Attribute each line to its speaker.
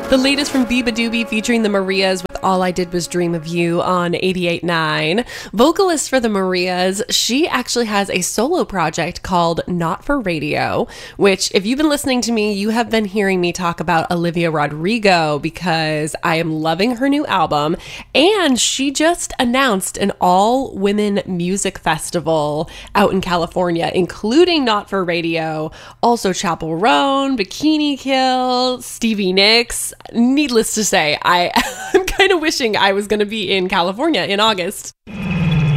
Speaker 1: The latest from Biba Doobie featuring the Marias with All I Did Was Dream of You on 88.9. Vocalist for the Marias, she actually has a solo project called Not for Radio, which if you've been listening to me, you have been hearing me talk about Olivia Rodrigo because I am loving her new album. And she just announced an all-women music festival out in California, including Not for Radio, also Chapel Roan, Bikini Kill, Stevie Nicks. Needless to say, I'm kind of wishing I was going to be in California in August.